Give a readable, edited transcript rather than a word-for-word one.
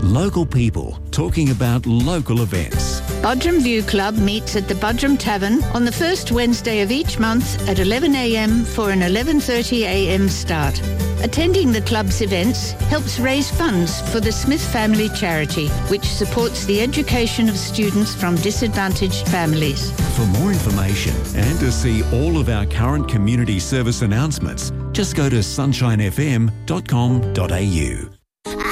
Local people talking about local events. Budrum View Club meets at the Budrum Tavern on the first Wednesday of each month at 11 a.m. for an 11:30 a.m. start. Attending the club's events helps raise funds for the Smith Family Charity, which supports the education of students from disadvantaged families. For more information and to see all of our current community service announcements, just go to sunshinefm.com.au.